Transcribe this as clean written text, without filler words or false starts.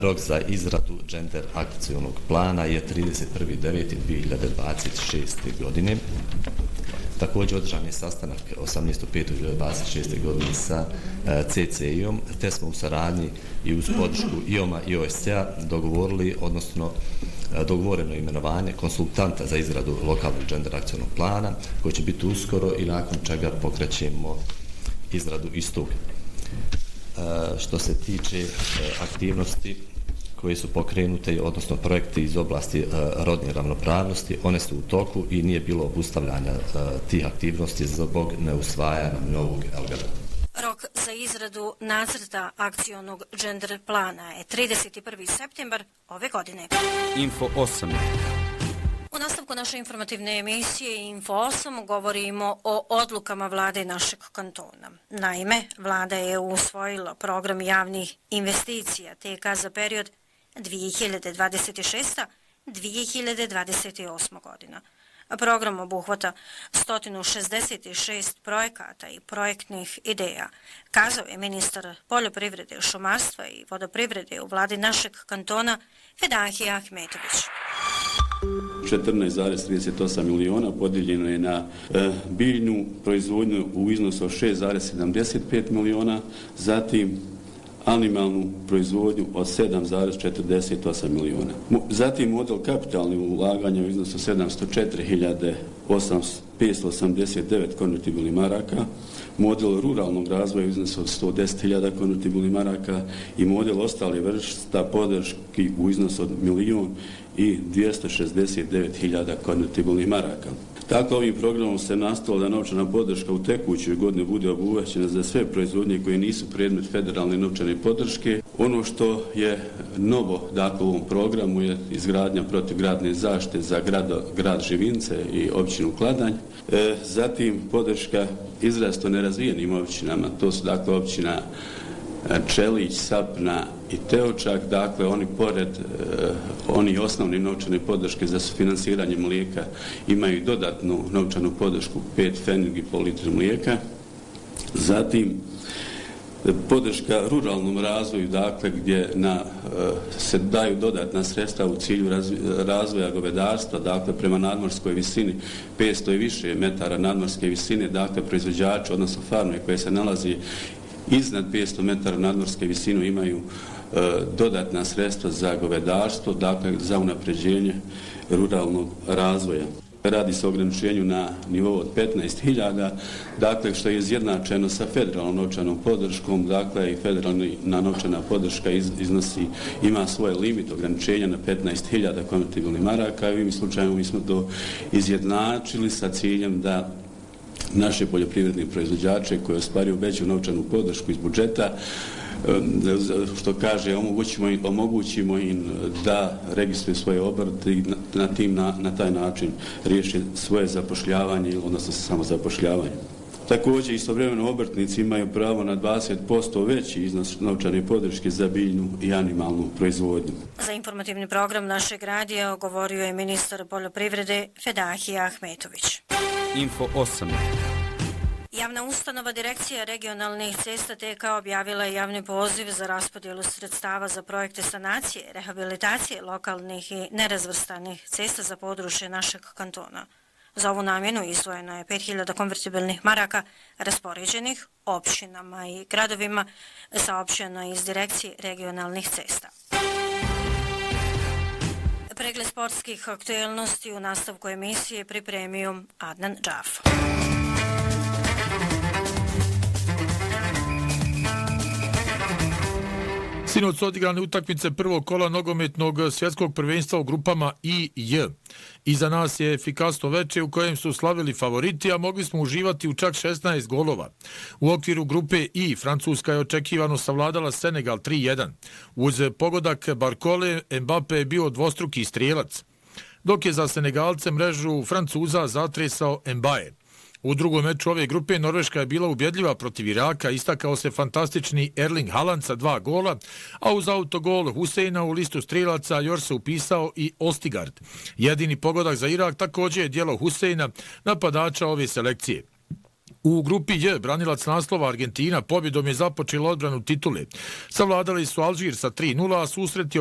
Rok za izradu gender akcionog plana je 31.9.2026. godine. Također održan je sastanak 18.5.2026. godine sa CCI-om, te smo u saradnji i uz podršku IOM-a i OSCE-a dogovoreno imenovanje konsultanta za izradu lokalnog gender akcionog plana, koji će biti uskoro i nakon čega pokrećemo izradu istog. Što se tiče aktivnosti koje su pokrenute, odnosno projekti iz oblasti rodne ravnopravnosti, one su u toku i nije bilo obustavljanja tih aktivnosti zbog neusvajanja novog LGD. Rok za izradu nacrta akcionog gender plana je 31. septembar ove godine. Info 8. U nastavku naše informativne emisije Info 8 govorimo o odlukama vlade našeg kantona. Naime, vlada je usvojila program javnih investicija TK za period 2026-2028 godina. Program obuhvata 166 projekata i projektnih ideja, kazao je ministar poljoprivrede, šumarstva i vodoprivrede u vladi našeg kantona Fedahija Ahmetović. 14,38 miliona podijeljeno je na biljnu proizvodnju u iznosu od 6,75 miliona, zatim animalnu proizvodnju od 7,48 miliona. Zatim model kapitalnih ulaganja u iznosu 704.589 konvertibilnih maraka, model ruralnog razvoja u iznosu od 110.000 konvertibilnih maraka i model ostale vrsta podrški u iznosu od 1.269.000 konvertibilnih maraka. Dakle, ovim programom se nastalo da novčana podrška u tekućoj godini bude obuhvaćena za sve proizvodnje koje nisu predmet federalne novčane podrške. Ono što je novo, dakle, u ovom programu je izgradnja protivgradne zaštite za grad Živince i općinu Kladanj. Zatim podrška izrazito nerazvijenim općinama, to su dakle općina Čelić, Sapna i Teočak, dakle oni pored oni osnovne novčane podrške za sufinansiranje mlijeka imaju dodatnu novčanu podršku 5 pfenigi po litru mlijeka. Zatim podrška ruralnom razvoju, dakle gdje se daju dodatna sredstva u cilju razvoja govedarstva, dakle prema nadmorskoj visini 500 i više metara nadmorske visine, dakle proizvođači, odnosno farme koje se nalazi iznad 500 metara nadmorske visine imaju dodatna sredstva za govedarstvo, dakle za unapređenje ruralnog razvoja. Radi se o ograničenju na nivou od 15.000, dakle što je izjednačeno sa federalnom novčanom podrškom, dakle i federalna novčana podrška ima svoj limit ograničenja na 15.000 konvertibilnih maraka i ovim slučajem mi smo to izjednačili sa ciljem da naše poljoprivredne proizvođače koji ostvaruju veću novčanu podršku iz budžeta, što kaže, omogućimo im da registruju svoje obrte i na taj način riješi svoje zapošljavanje, odnosno samozapošljavanje. Također, istovremeno obrtnici imaju pravo na 20% veći iznos novčane podrške za biljnu i animalnu proizvodnju. Za informativni program našeg radija govorio je ministar poljoprivrede Fedahija Ahmetović. Info 8. Javna ustanova Direkcija regionalnih cesta TK objavila je javni poziv za raspodjelu sredstava za projekte sanacije, rehabilitacije lokalnih i nerazvrstanih cesta za područje našeg kantona. Za ovu namjenu izdvojeno je 5.000 konvertibilnih maraka raspoređenih općinama i gradovima, saopšteno iz Direkcije regionalnih cesta. Pregled sportskih aktuelnosti u nastavku emisije pripremio Adnan Džafo. Sinoć su odigrane utakmice prvog kola nogometnog svjetskog prvenstva u grupama I i J. Iza nas je efikasno veče u kojem su slavili favoriti, a mogli smo uživati u čak 16 golova. U okviru grupe I Francuska je očekivano savladala Senegal 3-1. Uz pogodak Barkole, Mbappe je bio dvostruki strijelac, dok je za Senegalce mrežu Francuza zatresao Mbaye. U drugom meču ove grupe Norveška je bila ubjedljiva protiv Iraka, istakao se fantastični Erling Haaland sa 2 gola, a uz autogol Huseina u listu strijelaca još se upisao i Ostigard. Jedini pogodak za Irak također je djelo Huseina, napadača ove selekcije. U grupi J branilac naslova Argentina pobjedom je započela odbranu titule. Savladali su Alžir sa 3:0, a susret je